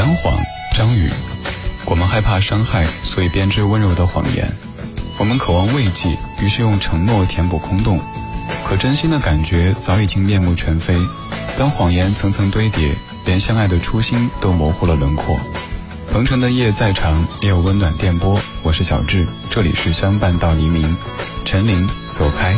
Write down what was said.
张谎、张宇。我们害怕伤害，所以编织温柔的谎言。我们渴望慰藉，于是用承诺填补空洞。可真心的感觉早已经面目全非。当谎言层层堆叠，连相爱的初心都模糊了轮廓。鹏程的夜再长，也有温暖电波。我是小智，这里是相伴到黎明。陈琳，走开。